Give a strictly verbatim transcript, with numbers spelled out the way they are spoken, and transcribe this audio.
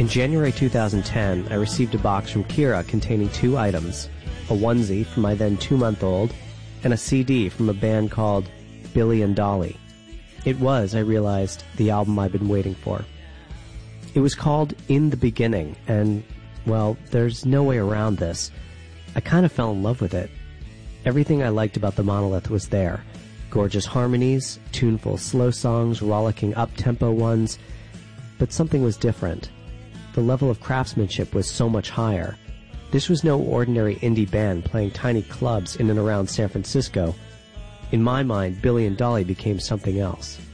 In January two thousand ten, I received a box from Kira containing two items, a onesie for my then two-month-old, and a C D from a band called Billy and Dolly. It was, I realized, the album I've been waiting for. It was called In the Beginning, and, well, there's no way around this. I kind of fell in love with it. Everything I liked about the Monolith was there. Gorgeous harmonies, tuneful slow songs, rollicking up-tempo ones. But something was different. The level of craftsmanship was so much higher. This was no ordinary indie band playing tiny clubs in and around San Francisco. In my mind, Billy and Dolly became something else.